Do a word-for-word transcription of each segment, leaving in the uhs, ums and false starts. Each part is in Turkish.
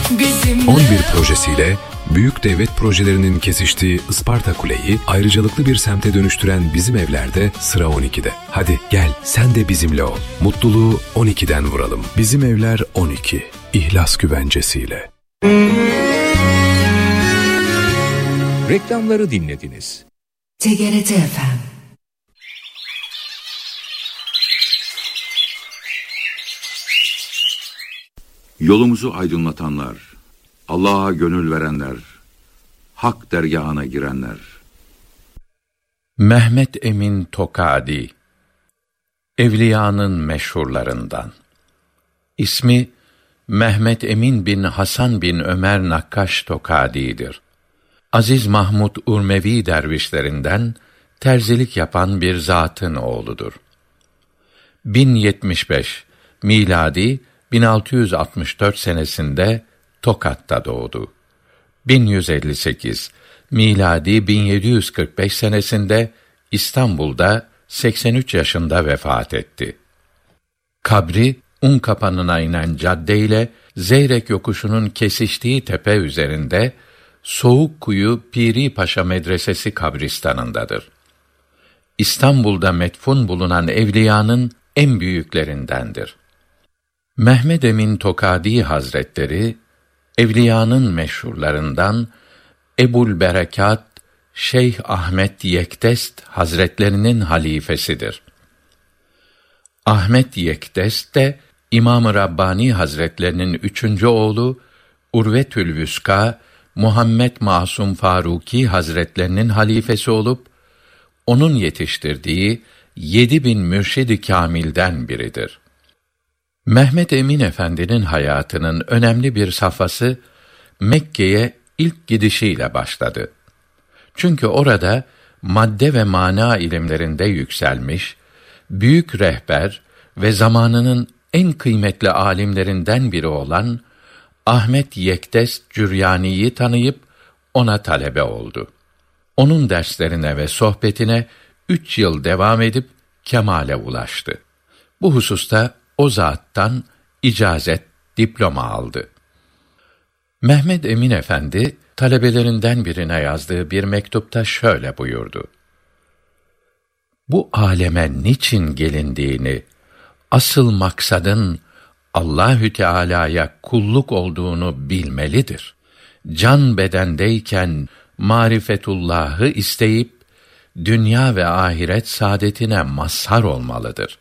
bizimle. on bir projesiyle büyük devlet projelerinin kesiştiği Isparta Kule'yi ayrıcalıklı bir semte dönüştüren Bizim Evler'de sıra on ikide. Hadi gel sen de bizimle ol. Mutluluğu on ikiden vuralım. Bizim Evler on iki. İhlas güvencesiyle. Reklamları dinlediniz. T G R T F M. Yolumuzu aydınlatanlar, Allah'a gönül verenler, hak dergahına girenler. Mehmet Emin Tokadi, Evliyanın meşhurlarından. İsmi Mehmet Emin bin Hasan bin Ömer Nakkaş Tokadi'dir. Aziz Mahmud Urmevi dervişlerinden terzilik yapan bir zatın oğludur. bin yetmiş beş miladi bin altı yüz altmış dört senesinde Tokat'ta doğdu. bin yüz elli sekiz miladi bin yedi yüz kırk beş senesinde İstanbul'da seksen üç yaşında vefat etti. Kabri Unkapanı'na inen cadde ile Zeyrek yokuşunun kesiştiği tepe üzerinde Soğukkuyu Piri Paşa Medresesi kabristanındadır. İstanbul'da metfun bulunan evliyanın en büyüklerindendir. Mehmed Emin Tokadi Hazretleri, evliyanın meşhurlarından Ebul Berekat Şeyh Ahmet Yektest Hazretlerinin halifesidir. Ahmet Yektest de İmam-ı Rabbani Hazretlerinin üçüncü oğlu Urvetül Vüska Muhammed Masum Faruki Hazretlerinin halifesi olup onun yetiştirdiği yedi bin mürşid-i kâmilden biridir. Mehmet Emin Efendi'nin hayatının önemli bir safhası Mekke'ye ilk gidişiyle başladı. Çünkü orada madde ve mana ilimlerinde yükselmiş, büyük rehber ve zamanının en kıymetli alimlerinden biri olan Ahmet Yektest Cüryani'yi tanıyıp ona talebe oldu. Onun derslerine ve sohbetine üç yıl devam edip kemale ulaştı. Bu hususta o zattan icazet, diploma aldı. Mehmed Emin Efendi, talebelerinden birine yazdığı bir mektupta şöyle buyurdu: Bu aleme niçin gelindiğini, asıl maksadın Allahü Teala'ya kulluk olduğunu bilmelidir. Can bedendeyken marifetullah'ı isteyip dünya ve ahiret saadetine mazhar olmalıdır.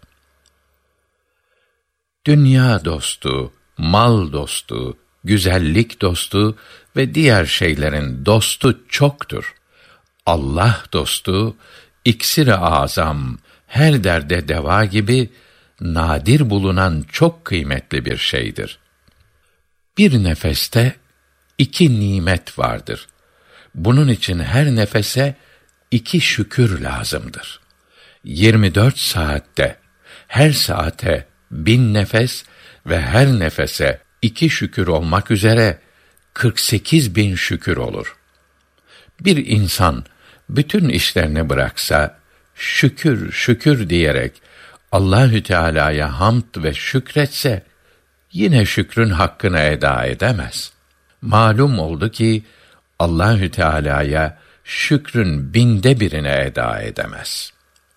Dünya dostu, mal dostu, güzellik dostu ve diğer şeylerin dostu çoktur. Allah dostu, iksir-i azam, her derde deva gibi nadir bulunan çok kıymetli bir şeydir. Bir nefeste iki nimet vardır. Bunun için her nefese iki şükür lazımdır. yirmi dört saatte, her saate bin nefes ve her nefese iki şükür olmak üzere kırk sekiz bin şükür olur. Bir insan bütün işlerini bıraksa, şükür şükür diyerek Allahü Teala'ya hamd ve şükretse, yine şükrün hakkını eda edemez. Malum oldu ki Allahü Teala'ya şükrün binde birine eda edemez.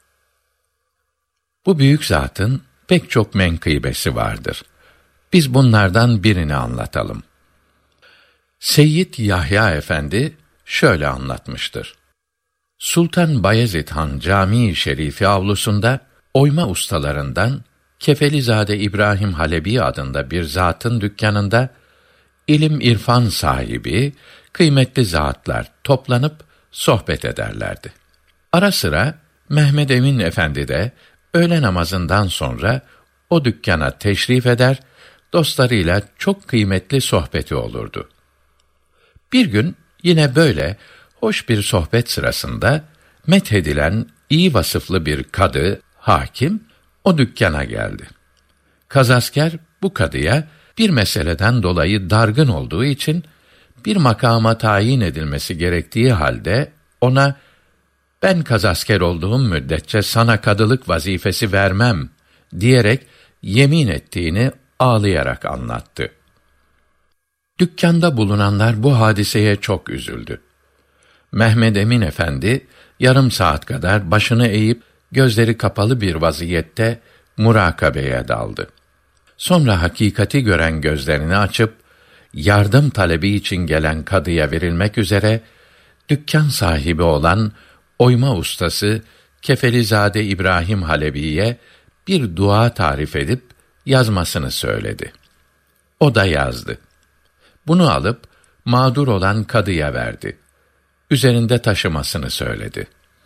Bu büyük zatın pek çok menkıbesi vardır. Biz bunlardan birini anlatalım. Seyyid Yahya Efendi şöyle anlatmıştır. Sultan Bayezid Han Camii Şerifi avlusunda oyma ustalarından Kefelizade İbrahim Halebi adında bir zatın dükkanında ilim irfan sahibi, kıymetli zatlar toplanıp sohbet ederlerdi. Ara sıra Mehmed Emin Efendi de öğle namazından sonra o dükkana teşrif eder, dostlarıyla çok kıymetli sohbeti olurdu. Bir gün yine böyle hoş bir sohbet sırasında methedilen iyi vasıflı bir kadı, hakim, o dükkana geldi. Kazasker bu kadıya bir meseleden dolayı dargın olduğu için bir makama tayin edilmesi gerektiği halde ona "Ben kazasker olduğum müddetçe sana kadılık vazifesi vermem" diyerek yemin ettiğini ağlayarak anlattı. Dükkanda bulunanlar bu hadiseye çok üzüldü. Mehmed Emin Efendi yarım saat kadar başını eğip gözleri kapalı bir vaziyette murakabeye daldı. Sonra hakikati gören gözlerini açıp yardım talebi için gelen kadıya verilmek üzere dükkan sahibi olan oyma ustası Kefelizade İbrahim Halebi'ye bir dua tarif edip yazmasını söyledi. O da yazdı. Bunu alıp mağdur olan kadıya verdi. Üzerinde taşımasını söyledi.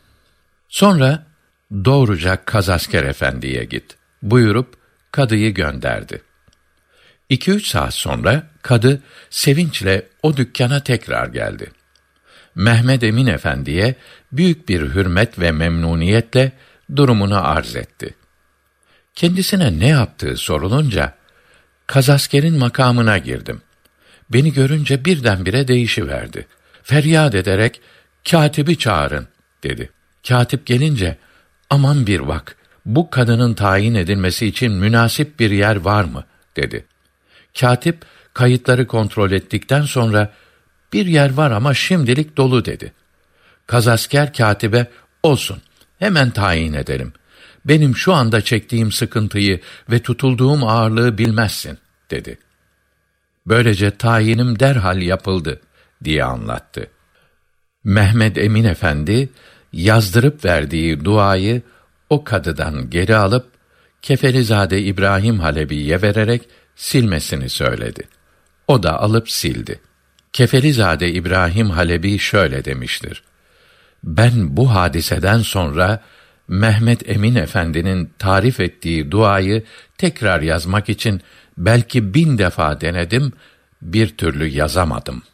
Sonra doğruca Kazasker Efendi'ye git buyurup kadıyı gönderdi. İki üç saat sonra kadı sevinçle o dükkana tekrar geldi. Mehmed Emin Efendi'ye büyük bir hürmet ve memnuniyetle durumunu arz etti. Kendisine ne yaptığı sorulunca, Kazasker'in makamına girdim. Beni görünce birdenbire değişiverdi. Feryat ederek, kâtibi çağırın, dedi. Kâtip gelince, aman bir bak, bu kadının tayin edilmesi için münasip bir yer var mı, dedi. Kâtip, kayıtları kontrol ettikten sonra, bir yer var ama şimdilik dolu, dedi. Kazasker kâtibe, olsun, hemen tayin edelim. Benim şu anda çektiğim sıkıntıyı ve tutulduğum ağırlığı bilmezsin, dedi. Böylece tayinim derhal yapıldı, diye anlattı. Mehmed Emin Efendi, yazdırıp verdiği duayı o kadıdan geri alıp, Kefelizade İbrahim Halebi'ye vererek silmesini söyledi. O da alıp sildi. Kefelizade İbrahim Halebi şöyle demiştir: ben bu hadiseden sonra Mehmed Emin Efendi'nin tarif ettiği duayı tekrar yazmak için belki bin defa denedim, bir türlü yazamadım.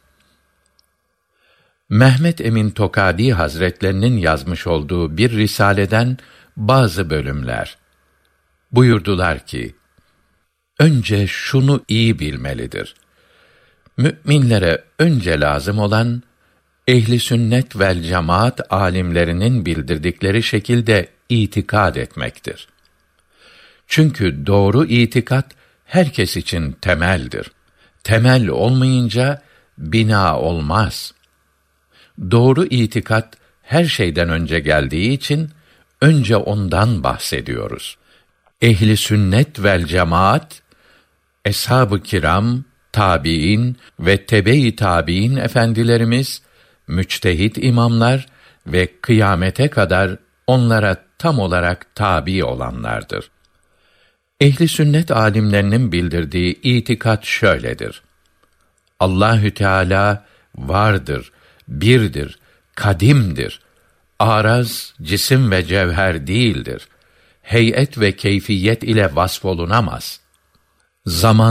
Mehmed Emin Tokadi Hazretlerinin yazmış olduğu bir risaleden bazı bölümler. Buyurdular ki, önce şunu iyi bilmelidir. Mü'minlere önce lazım olan, ehli sünnet vel cemaat alimlerinin bildirdikleri şekilde itikad etmektir. Çünkü doğru itikat herkes için temeldir. Temel olmayınca bina olmaz. Doğru itikat her şeyden önce geldiği için önce ondan bahsediyoruz. Ehli sünnet vel cemaat, eshab-ı kiram, tabiin ve tebe-i tabiin efendilerimiz, müçtehit imamlar ve kıyamete kadar onlara tam olarak tabi olanlardır. Ehli sünnet alimlerinin bildirdiği itikat şöyledir: Allahü Teala vardır, birdir, kadimdir. Araz, cisim ve cevher değildir. Heyet ve keyfiyet ile vasfolunamaz. Zaman